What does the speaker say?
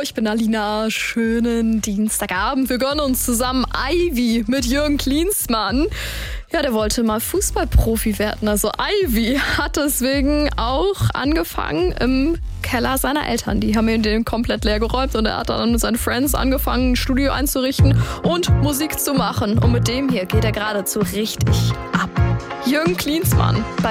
ich bin Alina. Schönen Dienstagabend. Wir gönnen uns zusammen Ivy mit Jürgen Klinsmann. Ja, der wollte mal Fußballprofi werden. Also Ivy hat deswegen auch angefangen im Keller seiner Eltern. Die haben ihn den komplett leer geräumt und er hat dann mit seinen Friends angefangen, ein Studio einzurichten und Musik zu machen. Und mit dem hier geht er geradezu richtig ab. Jürgen Klinsmann bei